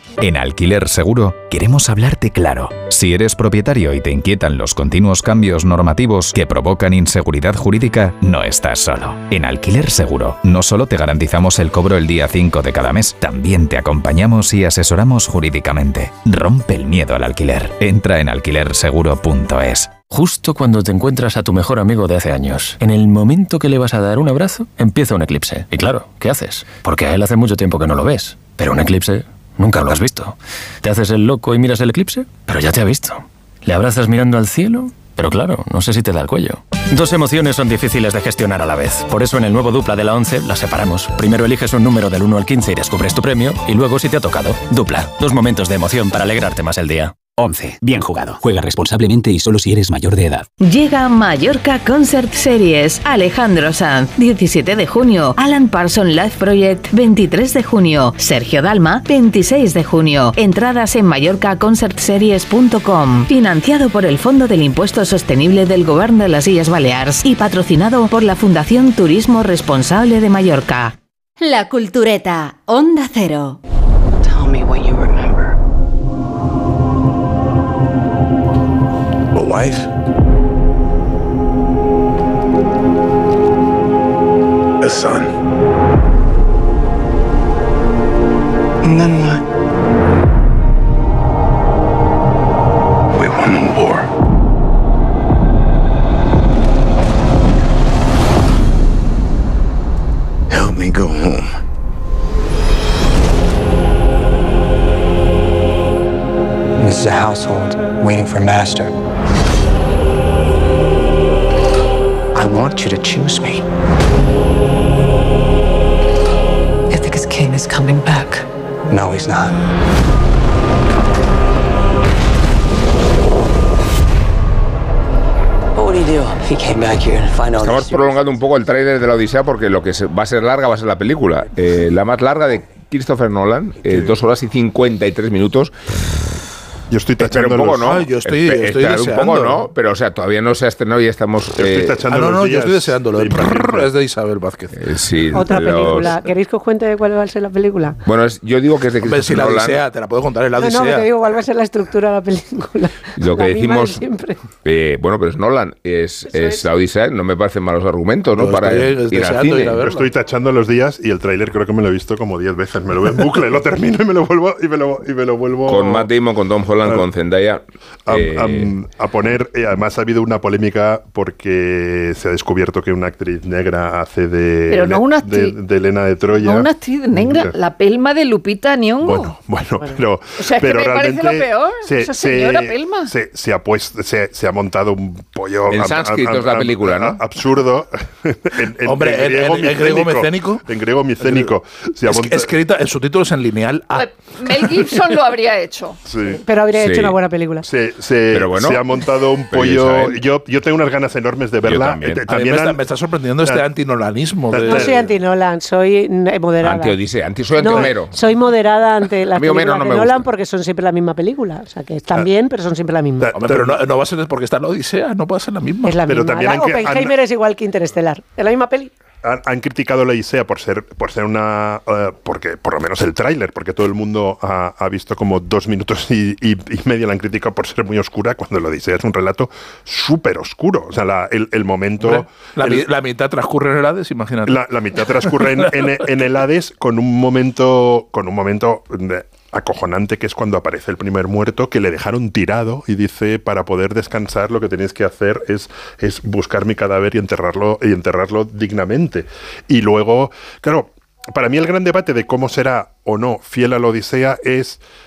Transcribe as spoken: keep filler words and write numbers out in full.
En Alquiler Seguro queremos hablarte claro. Si eres propietario y te inquietan los continuos cambios normativos que provocan inseguridad jurídica, no estás solo. En Alquiler Seguro no solo te garantizamos el cobro el día cinco de cada mes, también te acompañamos y asesoramos jurídicamente. Rompe el miedo al alquiler. Entra en alquiler seguro punto es. Justo cuando te encuentras a tu mejor amigo de hace años, en el momento que le vas a dar un abrazo, empieza un eclipse. Y claro, ¿qué haces? Porque a él hace mucho tiempo que no lo ves. Pero un eclipse nunca lo has visto. Te haces el loco y miras el eclipse, pero ya te ha visto. Le abrazas mirando al cielo, pero claro, no sé si te da el cuello. Dos emociones son difíciles de gestionar a la vez. Por eso en el nuevo Dupla de la once las separamos. Primero eliges un número del uno al quince y descubres tu premio, y luego si te ha tocado. Dupla. Dos momentos de emoción para alegrarte más el día. once. Bien jugado. Juega responsablemente y solo si eres mayor de edad. Llega Mallorca Concert Series. Alejandro Sanz, diecisiete de junio. Alan Parsons Live Project, veintitrés de junio. Sergio Dalma, veintiséis de junio. Entradas en mallorca concert series punto com. Financiado por el Fondo del Impuesto Sostenible del Govern de las Illes Balears y patrocinado por la Fundación Turismo Responsable de Mallorca. La Cultureta, Onda Cero. Tell me what you remember. A wife? A son? And then what? We won the war. Help me go home. This is a household waiting for master. I want you to choose me. Ithaca's king is coming back. No, he's not. What would he do if he came back here and find out? Estamos prolongando un poco el tráiler de la Odisea porque lo que se, va a ser larga va a ser la película. Eh, la más larga de Christopher Nolan, eh, dos horas y cincuenta y tres minutos. Yo estoy tachando un poco, los... ¿no? Ay, yo estoy, Espe- estoy esperar deseando. un poco, ¿no? Pero, o sea, todavía no se ha estrenado y ya estamos... Yo estoy eh, tachando Ah, no, los no, yo días estoy deseándolo. de El prrr es de Isabel Vázquez. eh, sí, Otra los- película. ¿Queréis que os cuente cuál va a ser la película? Bueno, es- yo digo que es de Hombre, si Christopher la Nolan. Odisea, te la puedo contar en la No, no, Odisea. te digo cuál va a ser la estructura de la película. Lo que La misma de decimos... siempre. Eh, bueno, pero es Nolan, es, es, es. la Odisea, no me parecen malos argumentos, ¿no? Yo Para estoy ir al deseando cine. ir a Yo verla. estoy tachando los días y el tráiler creo que me lo he visto como diez veces. Me lo veo en bucle, lo termino y me lo vuelvo y me lo, y me lo vuelvo... Con Matt Damon, con Tom Holland, Ah. con Zendaya. A, eh, a- a poner, eh, además ha habido una polémica porque se ha descubierto que una actriz negra hace de, Pero no una de, actriz- de Elena de Troya. No una actriz negra, la Pelma de Lupita Nyong'o. Bueno, bueno, pero, O sea, es que pero me parece realmente lo peor, se, esa se- señora Pelma. Se, se ha puesto, se, se ha montado un pollo En ab- sánscrito ab- es la ab- película, ¿no? absurdo. en, en- Hombre, en en- griego en- en griego micénico. En griego micénico. Se ha Es- monta- escrita en subtítulos en lineal A. Mel Gibson lo habría hecho. Sí. Pero habría Sí. hecho una buena película. Se, se- Pero bueno. se ha montado un Pero pollo. Isabel. Yo, yo tengo unas ganas enormes de verla. también. Eh, A mí me, está, han- me está sorprendiendo este Ah. antinolanismo. No de- No soy anti-Nolan, soy eh, moderada. Anti-Odisea, anti, soy No, anti-Homero. soy moderada ante las A mí Homero películas no de me Nolan gusta. porque son siempre la misma película. O sea, que están Ah. bien, pero son siempre la misma. Ta- Hombre, pero no, no va a ser porque está en la Odisea, no puede ser la misma. Es la pero misma. también La han que- Oppenheimer han- es igual que Interestelar. Es la misma peli. Han, han criticado la Odisea por ser, por ser una. eh, porque, por lo menos el tráiler, porque todo el mundo ha, ha visto como dos minutos y, y, y medio la han criticado por ser muy oscura, cuando la Odisea es un relato súper oscuro. O sea, la- el, el momento. Hombre, la, el- mi- la mitad transcurre en el Hades, imagínate. La, la mitad transcurre en, en- en el Hades con un momento, con un momento de- acojonante, que es cuando aparece el primer muerto, que le dejaron tirado y dice, para poder descansar lo que tenéis que hacer es, es buscar mi cadáver y enterrarlo, y enterrarlo dignamente. Y luego, claro, para mí el gran debate de cómo será o no fiel a la Odisea es